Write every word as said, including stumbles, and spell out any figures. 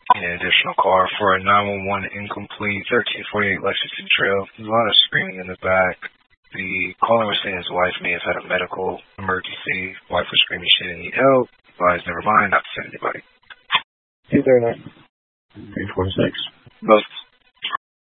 An additional car for a nine one one incomplete, thirteen forty-eight Lexington Trail. There's a lot of screaming in the back. The caller was saying his wife may have had a medical emergency. Wife was screaming she didn't need help. Advised never mind, not to send anybody. two thirty-nine. eight forty-six. Most